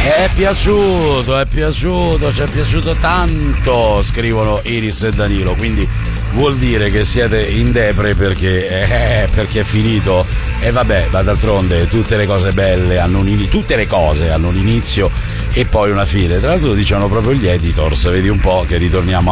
È piaciuto, ci è piaciuto tanto, scrivono Iris e Danilo, quindi vuol dire che siete in depre perché è finito. E vabbè, ma d'altronde tutte le cose belle hanno tutte le cose hanno un inizio e poi una fine. Tra l'altro lo dicevano proprio gli editors, vedi un po' che ritorniamo